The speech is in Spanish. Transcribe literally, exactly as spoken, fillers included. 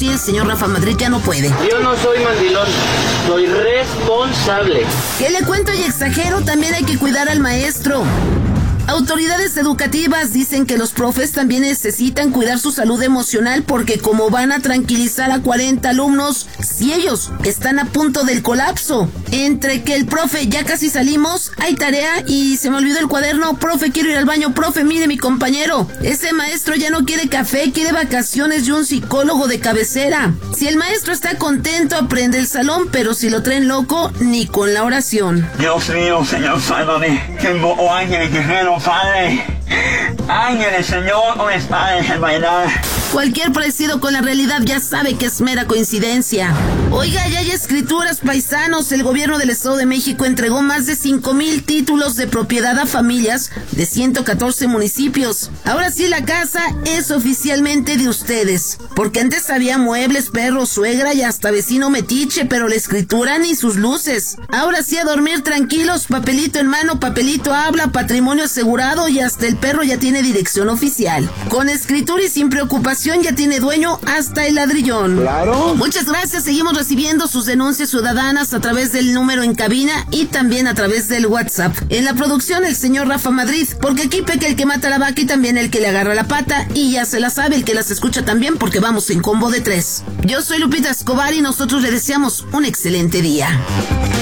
Sí, el señor Rafa Madrid ya no puede. Yo no soy mandilón, soy responsable. ¿Qué le cuento y exagero? También hay que cuidar al maestro. Autoridades educativas dicen que los profes también necesitan cuidar su salud emocional porque como van a tranquilizar a cuarenta alumnos si ellos están a punto del colapso. Entre que el profe, ya casi salimos, hay tarea y se me olvidó el cuaderno, profe, quiero ir al baño, profe, mire mi compañero, ese maestro ya no quiere café, quiere vacaciones y un psicólogo de cabecera. Si el maestro está contento, aprende el salón, pero si lo traen loco, ni con la oración. Dios mío, Señor, sálvame, que invoco ángeles guerreros, Padre. Ángeles, Señor, o Padre, en bailar. Cualquier parecido con la realidad ya sabe que es mera coincidencia. Oiga, ya hay escrituras, paisanos. El gobierno del Estado de México entregó más de cinco mil títulos de propiedad a familias de ciento catorce municipios. Ahora sí la casa es oficialmente de ustedes. Porque antes había muebles, perros, suegra y hasta vecino metiche, pero la escritura ni sus luces. Ahora sí a dormir tranquilos, papelito en mano, papelito habla, patrimonio asegurado y hasta el perro ya tiene dirección oficial. Con escritura y sin preocupación ya tiene dueño hasta el ladrillón. Claro. Muchas gracias. Seguimos recibiendo sus denuncias ciudadanas a través del número en cabina y también a través del WhatsApp. En la producción el señor Rafa Madrid, porque aquí peca el que mata la vaca y también el que le agarra la pata, y ya se la sabe el que las escucha también porque vamos en combo de tres. Yo soy Lupita Escobar y nosotros le deseamos un excelente día.